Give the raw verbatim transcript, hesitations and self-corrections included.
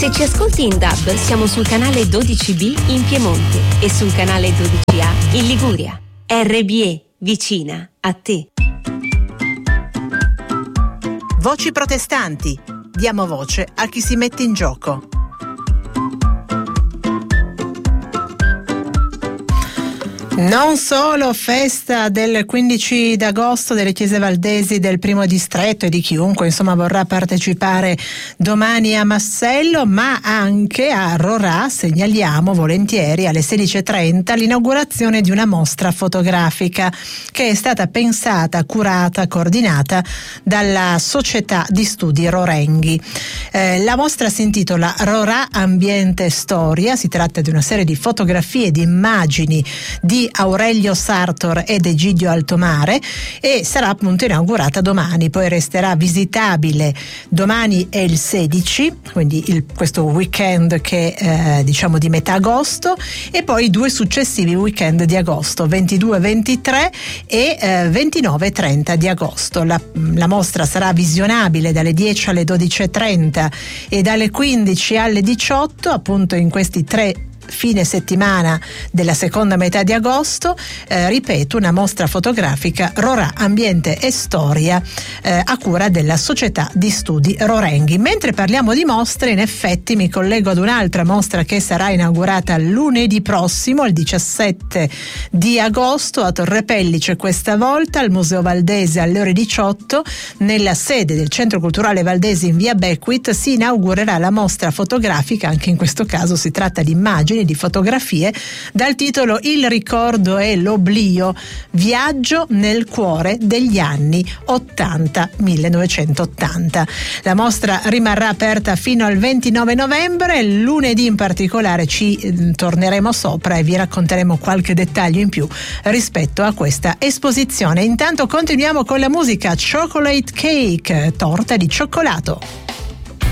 Se ci ascolti in D A B, siamo sul canale dodici B in Piemonte e sul canale dodici A in Liguria. R B E, vicina a te. Voci protestanti. Diamo voce a chi si mette in gioco. Non solo festa del quindici d'agosto delle chiese valdesi del primo distretto e di chiunque insomma vorrà partecipare domani a Massello, ma anche a Rorà segnaliamo volentieri alle sedici e trenta l'inaugurazione di una mostra fotografica che è stata pensata, curata, coordinata dalla Società di Studi Rorenghi. Eh, la mostra si intitola Rorà Ambiente e Storia, si tratta di una serie di fotografie e di immagini di Aurelio Sartor ed Egidio Altomare e sarà appunto inaugurata domani, poi resterà visitabile domani e il sedici, quindi il, questo weekend che eh, diciamo di metà agosto, e poi i due successivi weekend di agosto, ventidue ventitré e eh, ventinove trenta di agosto. La, la mostra sarà visionabile dalle dieci alle dodici e trenta e dalle quindici alle diciotto, appunto in questi tre fine settimana della seconda metà di agosto. Eh, ripeto, una mostra fotografica Rorà Ambiente e Storia eh, a cura della Società di Studi Rorenghi. Mentre parliamo di mostre, in effetti mi collego ad un'altra mostra che sarà inaugurata lunedì prossimo, il diciassette di agosto, a Torre Pellice, questa volta al Museo Valdese alle ore diciotto. Nella sede del Centro Culturale Valdese in via Beckwith si inaugurerà la mostra fotografica, anche in questo caso si tratta di immagini, di fotografie, dal titolo Il ricordo e l'oblio, viaggio nel cuore degli anni ottanta, millenovecentottanta. La mostra rimarrà aperta fino al ventinove novembre, lunedì in particolare ci eh, torneremo sopra e vi racconteremo qualche dettaglio in più rispetto a questa esposizione. Intanto continuiamo con la musica. Chocolate Cake, torta di cioccolato.